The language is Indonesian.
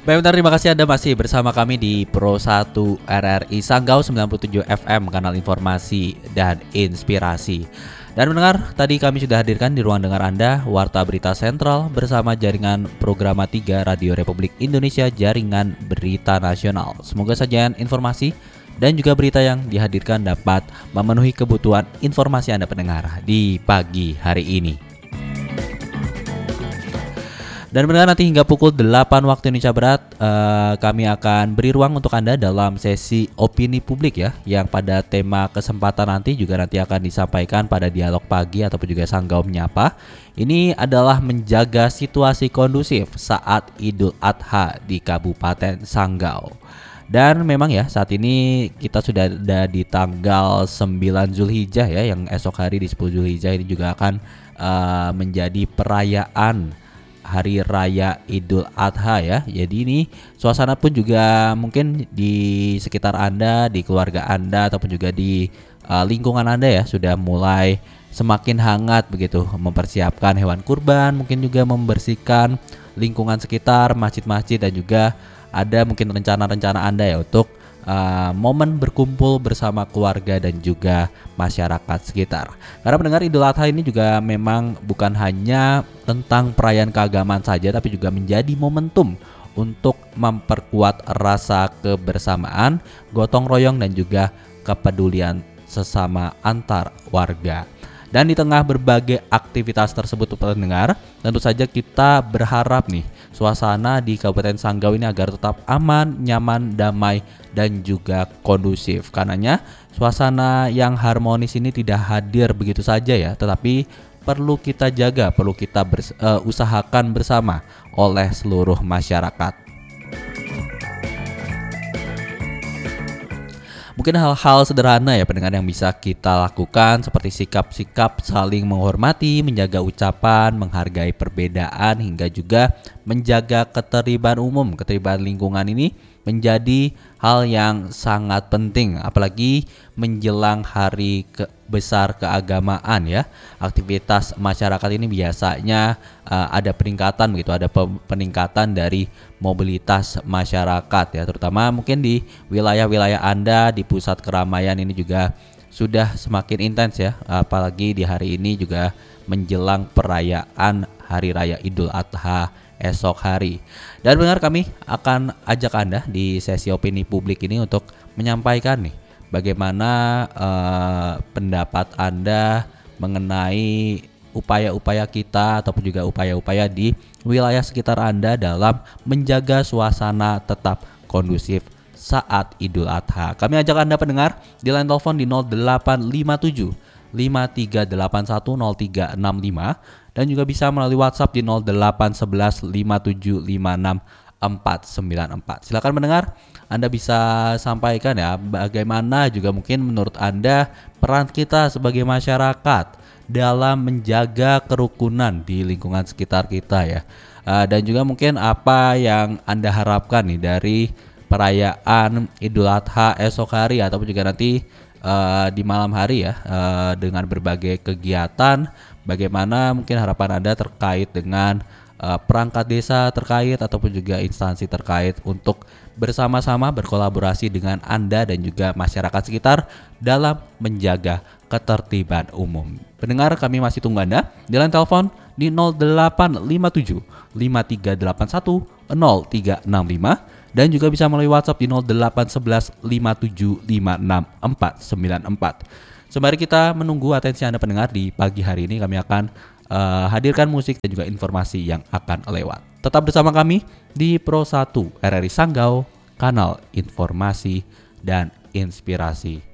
Baik, bentar, terima kasih Anda masih bersama kami di Pro 1 RRI Sanggau 97 FM, kanal informasi dan inspirasi. Dan mendengar, tadi kami sudah hadirkan di ruang dengar Anda Warta Berita Sentral bersama jaringan Programa 3 Radio Republik Indonesia, Jaringan Berita Nasional. Semoga sajian informasi dan juga berita yang dihadirkan dapat memenuhi kebutuhan informasi Anda pendengar di pagi hari ini. Dan benar nanti hingga pukul 8 waktu Indonesia Barat kami akan beri ruang untuk Anda dalam sesi opini publik ya, yang pada tema kesempatan nanti akan disampaikan pada dialog pagi ataupun juga Sanggau Menyapa. Ini adalah menjaga situasi kondusif saat Idul Adha di Kabupaten Sanggau. Dan memang ya saat ini kita sudah ada di tanggal 9 Zulhijjah ya, yang esok hari di 10 Zulhijjah ini juga akan menjadi perayaan Hari Raya Idul Adha ya. Jadi ini suasana pun juga mungkin di sekitar Anda, di keluarga Anda ataupun juga di lingkungan Anda ya sudah mulai semakin hangat begitu, mempersiapkan hewan kurban, mungkin juga membersihkan lingkungan sekitar masjid-masjid, dan juga ada mungkin rencana-rencana Anda ya untuk momen berkumpul bersama keluarga dan juga masyarakat sekitar. Karena mendengar Idul Adha ini juga memang bukan hanya tentang perayaan keagamaan saja, tapi juga menjadi momentum untuk memperkuat rasa kebersamaan, gotong royong, dan juga kepedulian sesama antar warga. Dan di tengah berbagai aktivitas tersebut pendengar, tentu saja kita berharap nih suasana di Kabupaten Sanggau ini agar tetap aman, nyaman, damai, dan juga kondusif. Karenanya suasana yang harmonis ini tidak hadir begitu saja ya, tetapi perlu kita jaga, perlu kita usahakan bersama oleh seluruh masyarakat. Mungkin hal-hal sederhana ya pendengar yang bisa kita lakukan, seperti sikap-sikap saling menghormati, menjaga ucapan, menghargai perbedaan, hingga juga menjaga ketertiban umum, ketertiban lingkungan ini menjadi hal yang sangat penting, apalagi menjelang hari besar keagamaan ya. Aktivitas masyarakat ini biasanya ada peningkatan begitu, ada peningkatan dari mobilitas masyarakat ya, terutama mungkin di wilayah-wilayah Anda, di pusat keramaian ini juga sudah semakin intens ya, apalagi di hari ini juga menjelang perayaan Hari Raya Idul Adha esok hari. Dan benar, kami akan ajak Anda di sesi opini publik ini untuk menyampaikan nih bagaimana pendapat Anda mengenai upaya-upaya kita ataupun juga upaya-upaya di wilayah sekitar Anda dalam menjaga suasana tetap kondusif saat Idul Adha. Kami ajak Anda pendengar di line telepon di 0857 5381 0365, dan juga bisa melalui WhatsApp di 0811 5756 494. Silakan mendengar, Anda bisa sampaikan ya bagaimana juga mungkin menurut Anda peran kita sebagai masyarakat dalam menjaga kerukunan di lingkungan sekitar kita ya. Dan juga mungkin apa yang Anda harapkan nih dari perayaan Idul Adha esok hari ataupun juga nanti di malam hari ya, dengan berbagai kegiatan. Bagaimana mungkin harapan Anda terkait dengan perangkat desa terkait ataupun juga instansi terkait untuk bersama-sama berkolaborasi dengan Anda dan juga masyarakat sekitar dalam menjaga ketertiban umum. Pendengar, kami masih tunggu Anda di line telepon di 0857 5381 0365, dan juga bisa melalui WhatsApp di 0811 5756 494. Sembari kita menunggu atensi Anda pendengar di pagi hari ini, kami akan hadirkan musik dan juga informasi yang akan lewat. Tetap bersama kami di Pro 1 RRI Sanggau, kanal informasi dan inspirasi.